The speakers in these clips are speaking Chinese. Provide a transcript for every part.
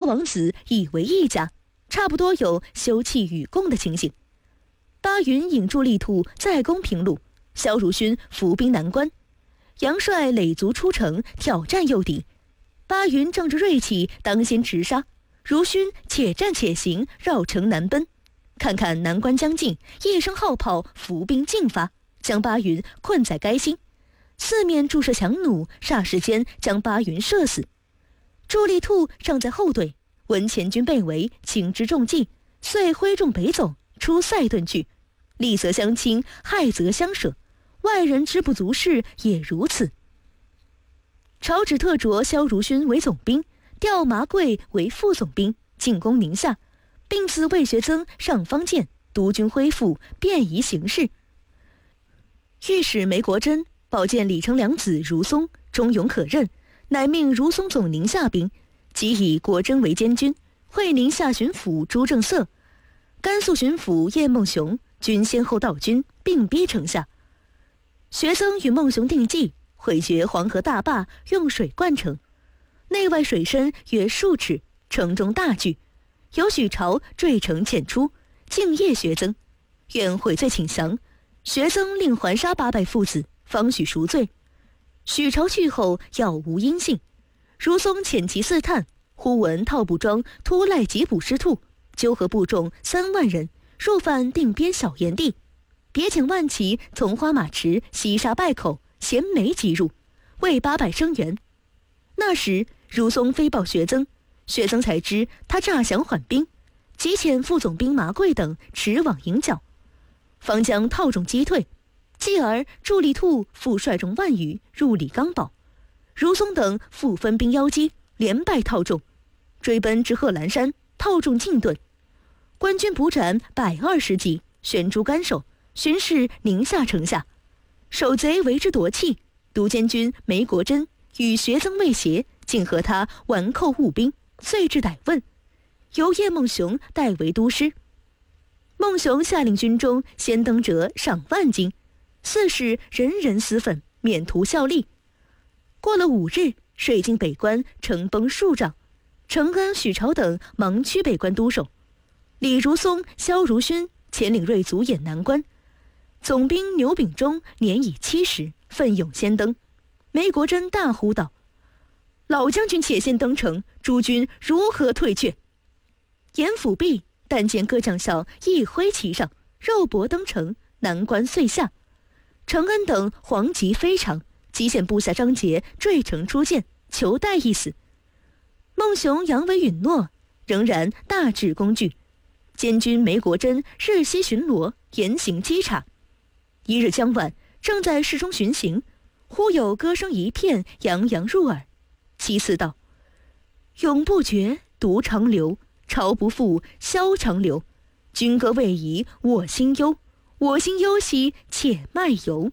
王子以为一家，差不多有休戚与共的情形。巴云引助力兔再攻平陆，萧如勋伏兵南关，杨帅垒卒出城挑战诱敌。巴云仗着锐气当先直杀，如勋且战且行，绕城南奔。看看南关将近，一声号炮，伏兵尽发，将巴云困在该心。四面注射强弩，霎时间将巴云射死。助力兔尚在后队，闻前军被围，情之重计，遂挥众北走，出塞遁去。利则相亲，害则相舍，外人之不足视也如此。朝旨特擢萧如勋为总兵，调麻贵为副总兵，进攻宁夏，并赐魏学增上方剑，督军恢复，便宜形势。御史梅国珍保荐李成梁子如松忠勇可任，乃命如松总宁夏兵，即以国珍为监军，会宁夏巡抚朱正色、甘肃巡抚叶梦熊均先后到军，并逼城下。学增与孟雄定计，毁绝黄河大坝，用水灌城，内外水深约数尺，城中大惧。有许朝坠城潜出，敬业学增，愿悔罪请降。学增令还杀800父子，方许赎罪。许朝去后，杳无音信。如松遣其四探，忽闻套部庄突赖缉捕失兔，纠合部众3万人，入犯定边小炎地，别遣万骑从花马池西沙败口衔枚急入，为800生援。那时如松飞报学增，学增才知他诈降缓兵，即遣副总兵麻贵等驰往迎剿，方将套众击退。继而助力兔复率众万余入李刚堡，如松等复分兵邀击，连败套众，追奔至贺兰山，套众尽遁。官军捕斩120级，悬诸干首，巡视宁夏城下。守贼为之夺气，都监军梅国珍与学增未协，竟和他顽寇误兵，遂至逮问，由叶梦熊代为都师。孟雄下令军中先登者赏万金，四使人人私愤，免图效力。过了5日，水镜北关城崩数丈，承恩、许朝等忙驱北关督守。李如松、萧如勋遣领锐卒掩南关，总兵牛秉忠年已70，奋勇先登。梅国珍大呼道：“老将军且先登城，诸军如何退却？”严府弼但见各将校一挥其上，肉搏登城，南关遂下。承恩等惶急非常，即遣部下张杰坠城出见，求代一死。孟雄佯为允诺，仍然大致攻据。监军梅国珍日夕巡逻，严刑稽查。一日将晚，正在市中巡行，忽有歌声一片，洋洋入耳。其词道：“永不绝，独长流，朝不复，萧长流。军歌未移，我心忧。我心忧兮，且卖油。”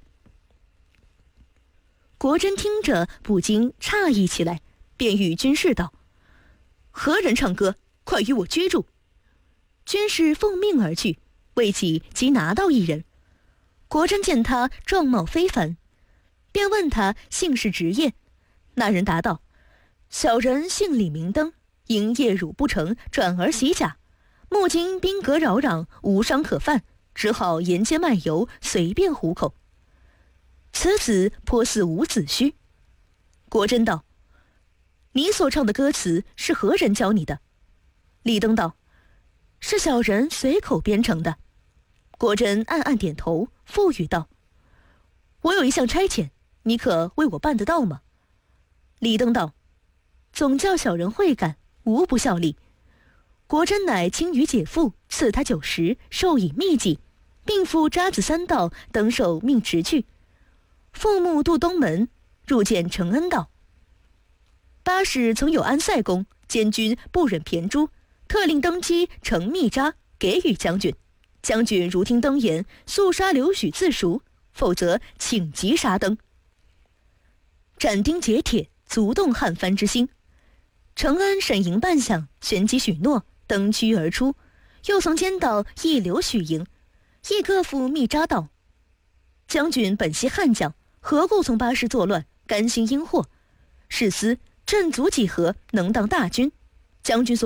国珍听着不禁诧异起来，便与军士道：“何人唱歌？快与我居住！”军士奉命而去，未几即拿到一人。国珍见他状貌非凡，便问他姓氏职业。那人答道：“小人姓李名登，因夜辱不成，转而袭甲。目今兵革扰攘，无商可贩，只好沿街卖油，随便糊口。此子颇似伍子胥。”国珍道：“你所唱的歌词是何人教你的？”李登道：“是小人随口编成的。”国珍暗暗点头，附语道：“我有一项差遣，你可为我办得到吗？”李登道：“总教小人会干，无不效力。”国珍乃轻于解父，赐他酒食，授以秘籍，并付渣子3道，登受命驰去。父目渡东门，入见承恩道：“八使曾有安塞公，监军不忍偏诛，特令登基呈密札给予将军。将军如听登言，速杀刘许自赎，否则请即杀登。”斩钉截铁，足动汉藩之心。承恩审营半晌，旋即许诺，登驱而出。又曾监到一刘许营，亦各付密札道：“将军本系悍将，何故从八师作乱，甘心因祸？是思朕足几何，能当大军？将军所